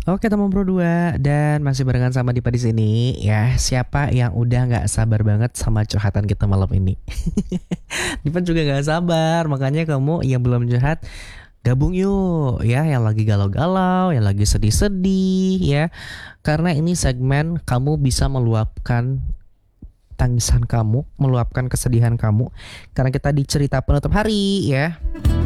Oke teman Pro 2 dan masih barengan sama Dipa di sini ya. Siapa yang udah nggak sabar banget sama curhatan kita malam ini? Dipa juga nggak sabar, makanya kamu yang belum curhat gabung yuk ya, yang lagi galau-galau, yang lagi sedih-sedih ya. Karena ini segmen kamu bisa meluapkan tangisan kamu, meluapkan kesedihan kamu. Karena kita di cerita penutup hari ya.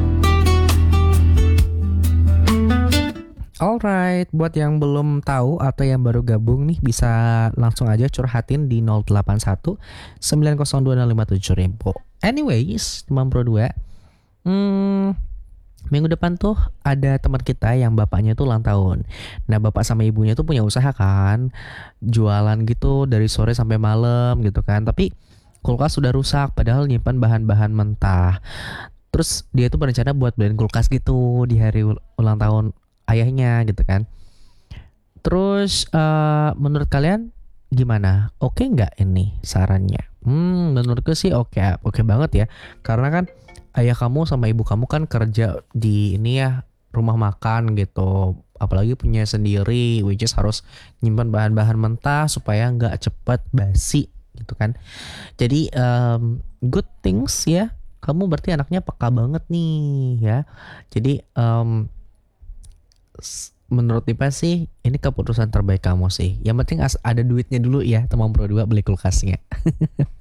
Alright, buat yang belum tahu atau yang baru gabung nih bisa langsung aja curhatin di 081 902 057 ribu. Anyways, teman Pro 2, minggu depan tuh ada teman kita yang bapaknya tuh ulang tahun. Nah, bapak sama ibunya tuh punya usaha kan, jualan gitu dari sore sampai malam gitu kan. Tapi kulkas sudah rusak padahal nyimpan bahan-bahan mentah. Terus dia tuh berencana buat beliin kulkas gitu di hari ulang tahun ayahnya gitu kan. Terus menurut kalian gimana? Oke nggak ini sarannya? Menurutku sih oke oke banget ya. Karena kan ayah kamu sama ibu kamu kan kerja di ini ya, rumah makan gitu. Apalagi punya sendiri, which is harus nyimpan bahan-bahan mentah supaya nggak cepet basi gitu kan. Jadi good things ya. Kamu berarti anaknya peka banget nih ya. Jadi menurut Dipa sih ini keputusan terbaik kamu sih. Yang penting ada duitnya dulu ya teman Pro 2 beli kulkasnya.